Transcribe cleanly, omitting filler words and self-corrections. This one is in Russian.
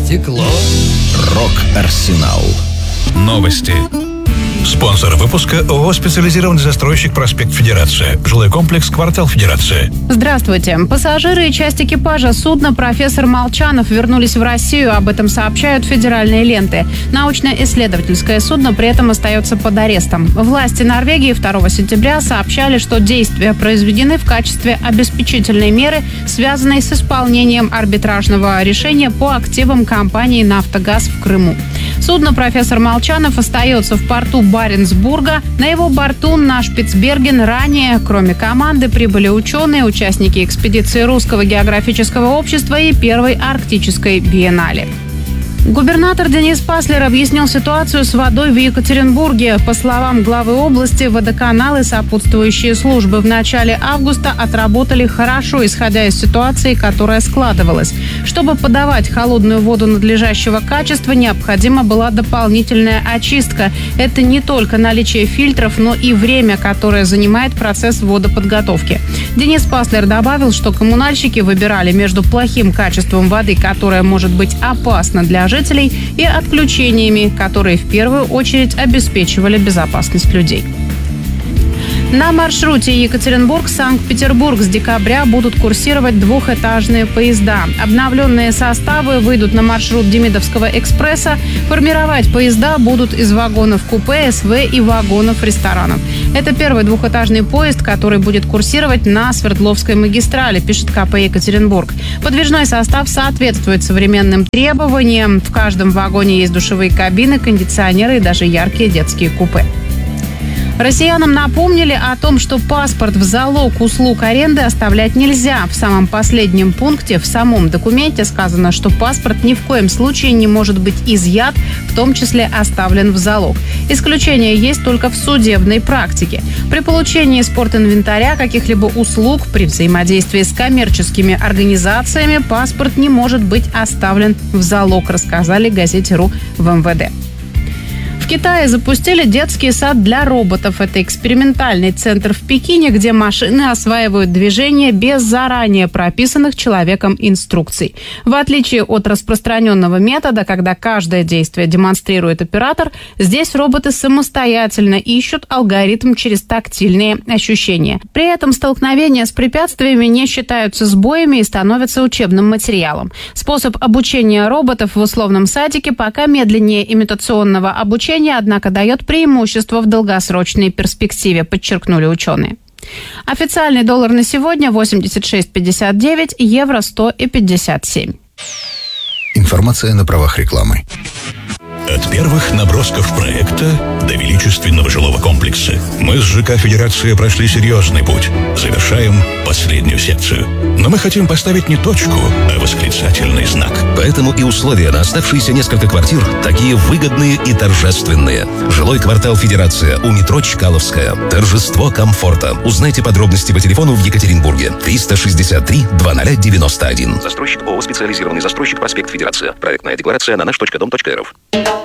стекло. Рок-Арсенал. Новости. Спонсор выпуска ООО «Специализированный застройщик Проспект Федерация». Жилой комплекс «Квартал Федерация». Здравствуйте. Пассажиры и часть экипажа судна «Профессор Молчанов» вернулись в Россию. Об этом сообщают федеральные ленты. Научно-исследовательское судно при этом остается под арестом. Власти Норвегии 2 сентября сообщали, что действия произведены в качестве обеспечительной меры, связанной с исполнением арбитражного решения по активам компании «Нафтогаз» в Крыму. Судно «Профессор Молчанов» остается в порту Баренцбурга. На его борту на Шпицберген ранее, кроме команды, прибыли ученые, участники экспедиции Русского географического общества и первой арктической биеннале. Губернатор Денис Паслер объяснил ситуацию с водой в Екатеринбурге. По словам главы области, водоканалы и сопутствующие службы в начале августа отработали хорошо, исходя из ситуации, которая складывалась. Чтобы подавать холодную воду надлежащего качества, необходима была дополнительная очистка. Это не только наличие фильтров, но и время, которое занимает процесс водоподготовки. Денис Паслер добавил, что коммунальщики выбирали между плохим качеством воды, которая может быть опасна для жителей, и отключениями, которые в первую очередь обеспечивали безопасность людей. На маршруте Екатеринбург-Санкт-Петербург с декабря будут курсировать двухэтажные поезда. Обновленные составы выйдут на маршрут Демидовского экспресса. Формировать поезда будут из вагонов купе, СВ и вагонов ресторанов. Это первый двухэтажный поезд, который будет курсировать на Свердловской магистрали, пишет КП Екатеринбург. Подвижной состав соответствует современным требованиям. В каждом вагоне есть душевые кабины, кондиционеры и даже яркие детские купе. Россиянам напомнили о том, что паспорт в залог услуг аренды оставлять нельзя. В самом последнем пункте в самом документе сказано, что паспорт ни в коем случае не может быть изъят, в том числе оставлен в залог. Исключение есть только в судебной практике. При получении спортинвентаря, каких-либо услуг, при взаимодействии с коммерческими организациями паспорт не может быть оставлен в залог, рассказали газете «Ру» в МВД. В Китае запустили детский сад для роботов. Это экспериментальный центр в Пекине, где машины осваивают движение без заранее прописанных человеком инструкций. В отличие от распространенного метода, когда каждое действие демонстрирует оператор, здесь роботы самостоятельно ищут алгоритм через тактильные ощущения. При этом столкновения с препятствиями не считаются сбоями и становятся учебным материалом. Способ обучения роботов в условном садике пока медленнее имитационного обучения, однако дает преимущество в долгосрочной перспективе, подчеркнули ученые. Официальный доллар на сегодня 86,59, евро 100,57. Информация на правах рекламы. От первых набросков проекта до величественного жилого комплекса мы с ЖК «Федерация» прошли серьезный путь. Завершаем последнюю секцию. Но мы хотим поставить не точку, а восклицательный знак. Поэтому и условия на оставшиеся несколько квартир такие выгодные и торжественные. Жилой квартал «Федерация» у метро Чкаловская. Торжество комфорта. Узнайте подробности по телефону в Екатеринбурге. 363-2091. Застройщик ООО «Специализированный застройщик Проспект Федерация». Проектная декларация на наш.дом.рф.